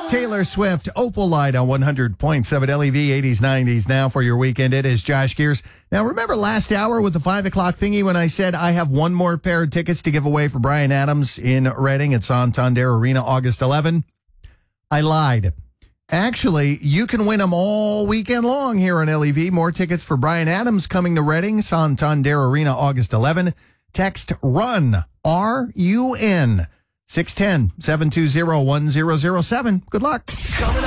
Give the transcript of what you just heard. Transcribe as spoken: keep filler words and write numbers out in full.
Taylor Swift, Opal Light on one hundred point seven L E V, eighties, nineties. Now for your weekend, it is Josh Gears. Now, remember last hour with the five o'clock thingy when I said I have one more pair of tickets to give away for Bryan Adams in Reading at Santander Arena, August eleventh? I lied. Actually, you can win them all weekend long here on L E V. More tickets for Bryan Adams coming to Reading, Santander Arena, August eleventh. Text RUN, R U N, six one zero, seven two zero, one zero zero seven. Good luck. Coming